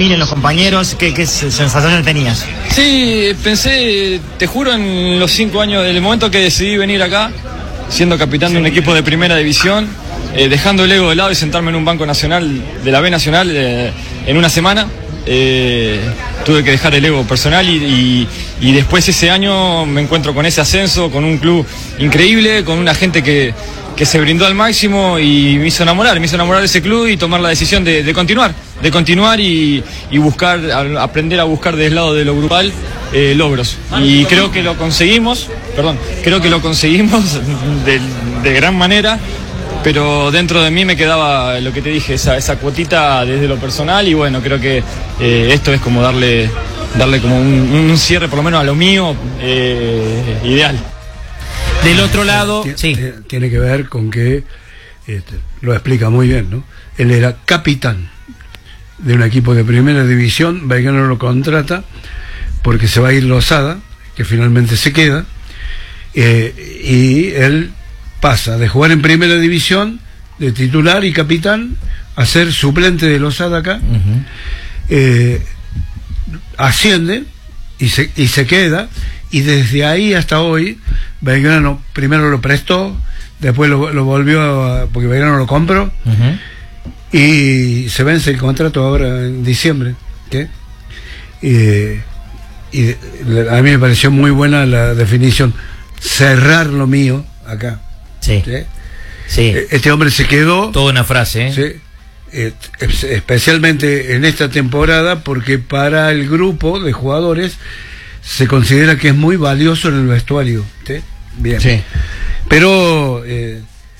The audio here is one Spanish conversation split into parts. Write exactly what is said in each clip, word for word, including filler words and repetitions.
miren los compañeros, ¿qué, qué sensaciones tenías? Sí, pensé, te juro, en los cinco años, del momento que decidí venir acá, siendo capitán de un equipo de primera división, eh, dejando el ego de lado y sentarme en un banco nacional, de la B Nacional, eh, en una semana. Eh, tuve que dejar el ego personal y, y, y después ese año me encuentro con ese ascenso, con un club increíble, con una gente que, que se brindó al máximo y me hizo enamorar, me hizo enamorar de ese club y tomar la decisión de, de continuar, de continuar y, y buscar, a, aprender a buscar desde el lado de lo grupal eh, logros. Y creo que lo conseguimos, perdón, creo que lo conseguimos de, de gran manera. Pero dentro de mí me quedaba lo que te dije, esa, esa cuotita desde lo personal y bueno, creo que eh, esto es como darle, darle como un, un cierre por lo menos a lo mío eh, ideal. Del otro lado, Tien, sí. Tiene que ver con que, este, lo explica muy bien, ¿no? Él era capitán de un equipo de primera división, Belgrano lo contrata porque se va a ir Lozada, que finalmente se queda, eh, y él pasa de jugar en primera división, de titular y capitán, a ser suplente de Lozada acá, uh-huh. eh, asciende y se, y se queda, y desde ahí hasta hoy, Belgrano primero lo prestó, después lo, lo volvió, a, porque Belgrano lo compró, uh-huh. y se vence el contrato ahora en diciembre. ¿Qué? Eh, y a mí me pareció muy buena la definición, cerrar lo mío acá. Sí. ¿Sí? Sí. Este hombre se quedó. Toda una frase, ¿eh? ¿Sí? Eh, especialmente en esta temporada, porque para el grupo de jugadores se considera que es muy valioso en el vestuario. ¿Sí? Bien. Sí. Pero eh,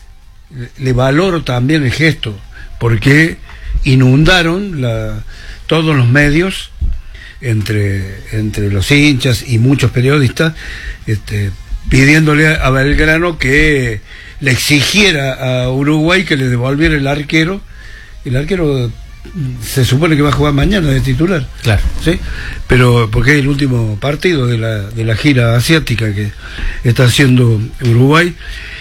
le valoro también el gesto, porque inundaron la, todos los medios entre, entre los hinchas y muchos periodistas, este, pidiéndole a Belgrano que le exigiera a Uruguay que le devolviera el arquero. El arquero se supone que va a jugar mañana de titular. Claro. ¿Sí? Pero porque es el último partido de la, de la gira asiática que está haciendo Uruguay.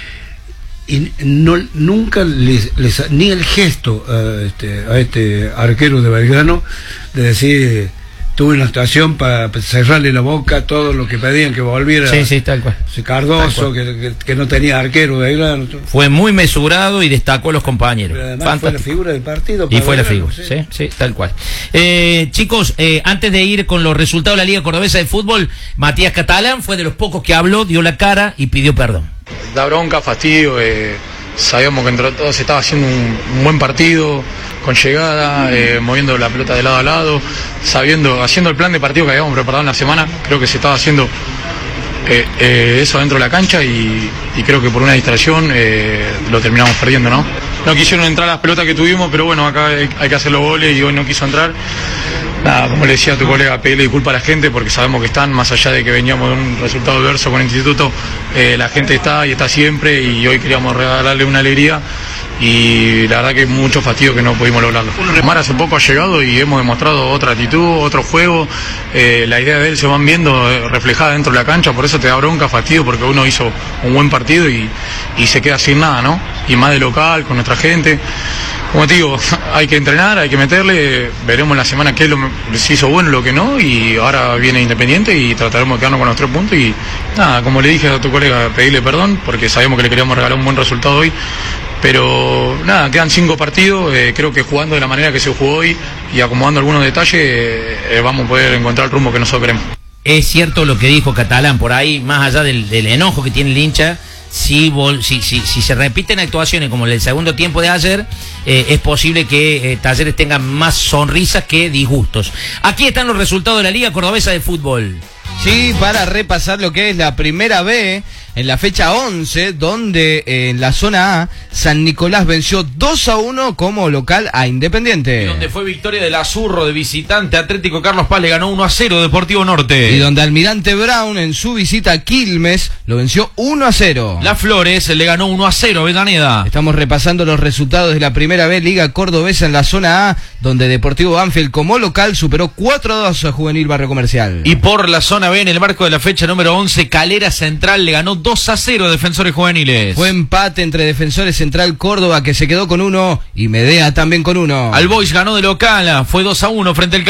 Y no, nunca les, les ni el gesto a este, a este arquero de Belgrano de decir, tuve una actuación para cerrarle la boca a todo lo que pedían que volviera. Sí, sí, tal cual. Cardoso, tal cual. Que, que, que no tenía arquero de Belgrano. Fue muy mesurado y destacó a los compañeros. Pero además fue la figura del partido. Y fue Belgrano, la figura, sí, sí, sí, tal cual. Eh, chicos, eh, antes de ir con los resultados de la Liga Cordobesa de Fútbol, Matías Catalán fue de los pocos que habló, dio la cara y pidió perdón. Da bronca, fastidio, eh, sabíamos que entre todos se estaba haciendo un, un buen partido, con llegada, eh, moviendo la pelota de lado a lado, sabiendo, haciendo el plan de partido que habíamos preparado en la semana. Creo que se estaba haciendo eh, eh, eso dentro de la cancha y, y creo que por una distracción eh, lo terminamos perdiendo, ¿no? No quisieron entrar las pelotas que tuvimos, pero bueno, acá hay, hay que hacer los goles y hoy no quiso entrar. Nada, como le decía a tu colega, pedirle disculpas a la gente porque sabemos que están, más allá de que veníamos de un resultado adverso con el instituto, eh, la gente está y está siempre y hoy queríamos regalarle una alegría y la verdad que mucho fastidio que no pudimos lograrlo. Mar hace poco ha llegado y hemos demostrado otra actitud, otro juego, eh, la idea de él se van viendo eh, reflejada dentro de la cancha, por eso te da bronca, fastidio, porque uno hizo un buen partido y, y se queda sin nada, ¿no? Y más de local, con nuestra gente. Como te digo, hay que entrenar, hay que meterle, veremos en la semana qué es lo que se hizo bueno, lo que no, y ahora viene Independiente y trataremos de quedarnos con los tres puntos y nada, como le dije a tu colega, pedirle perdón, porque sabemos que le queríamos regalar un buen resultado hoy, pero nada, quedan cinco partidos, eh, creo que jugando de la manera que se jugó hoy y acomodando algunos detalles, eh, vamos a poder encontrar el rumbo que nosotros queremos. Es cierto lo que dijo Catalán, por ahí, más allá del, del enojo que tiene el hincha, Si, si, si, si se repiten actuaciones como el segundo tiempo de ayer, eh, es posible que eh, Talleres tenga más sonrisas que disgustos. Aquí están los resultados de la Liga Cordobesa de Fútbol. Sí, para repasar lo que es la primera B, en la fecha once, donde eh, en la zona A, San Nicolás venció dos a uno como local a Independiente. Y donde fue victoria del Azurro de visitante, Atlético Carlos Paz le ganó uno a cero Deportivo Norte. Y donde Almirante Brown en su visita a Quilmes lo venció uno a cero. Las Flores le ganó uno a cero a Avellaneda. Estamos repasando los resultados de la primera B, Liga Cordobesa en la zona A, donde Deportivo Banfield como local superó cuatro a dos a Juvenil Barrio Comercial. Y por la zona B, en el marco de la fecha número once, Calera Central le ganó dos a cero a Defensores Juveniles. Fue empate entre Defensores Central Córdoba, que se quedó con uno, y Medea también con uno. Albois ganó de local, fue dos a uno frente al